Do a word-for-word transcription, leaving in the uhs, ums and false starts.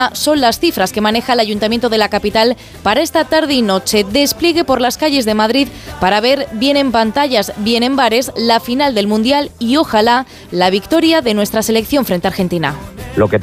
Son las cifras que maneja el Ayuntamiento de la capital para esta tarde y noche. Despliegue por las calles de Madrid para ver bien en pantallas, bien en bares, la final del Mundial y ojalá la victoria de nuestra selección frente a Argentina. Lo que